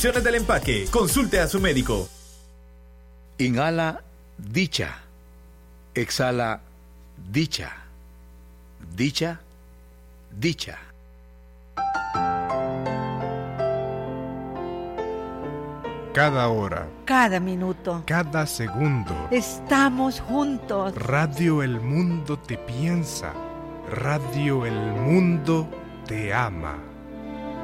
instrucciones del empaque. Consulte a su médico. Inhala dicha. Exhala dicha. Dicha, dicha. Cada hora, cada minuto, cada segundo, estamos juntos. Radio El Mundo te piensa. Radio El Mundo te ama.